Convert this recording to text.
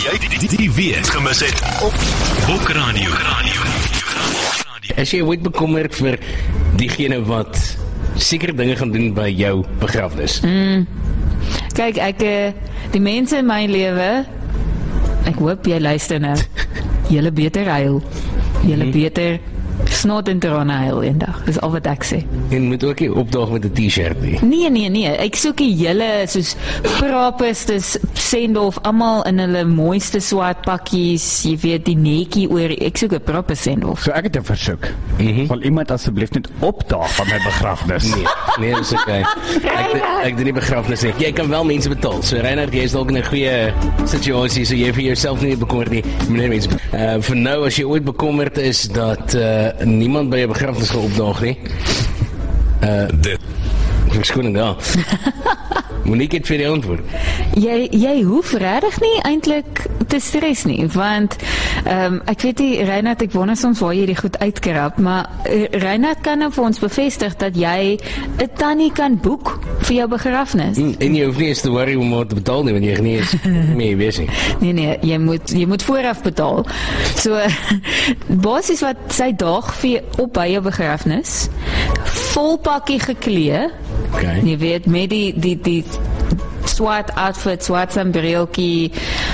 jy die week gemis het op Bokradio. As jy ooit bekommerd vir diegene wat seker dinge gaan doen by jou begrafnis? Kyk, die mense in my lewe, ek hoop jy luister nou, julle beter huil, julle beter snot en trane huil eendag, dis al wat ek sê. En moet ook nie opdaag met 'n t-shirt nie. Nee, ek soek die julle soos Prapustes, Sendhof, almal in hulle mooiste swart pakkies, jy weet die netjie oor, ek soek 'n Prapus Sendhof. So ek het 'n versoek. Wil iemand asseblief net opdaag van my begrafnis? Nee, dis okay. Ek doen nie begrafnis nie. Jy kan wel mense betaal. So Reinhard, jy is dalk in 'n goeie situasie, so jy vir jouself nie bekommerd nie. Meneer mense. Vir nou, as jy ooit bekommerd is dat niemand by jou begrafnis gaan opdaag nie. Dit Verskoning daar. Monique het vir die antwoord. Jy hoef regtig nie eintlik te stres nie, want ek weet nie, Reinhard, ek wonder soms waar jy die goed uitkrap, maar Reinhard kan nou vir ons bevestig dat jy 'n tannie kan boek vir jou begrafnis. En jy hoef nie eens te worry om wat te betaal nie, want jy nie eens meer weet nie. Nee, jy moet vooraf betaal. So basies wat sy daag vir op by jou begrafnis, vol pakkie geklee. Okay. Jy weet, met die swart outfit, swart sambreeltjie,